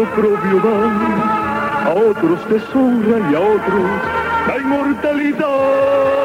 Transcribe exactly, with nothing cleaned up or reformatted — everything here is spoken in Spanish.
propio dan, a otros deshonra y a otros la inmortalidad.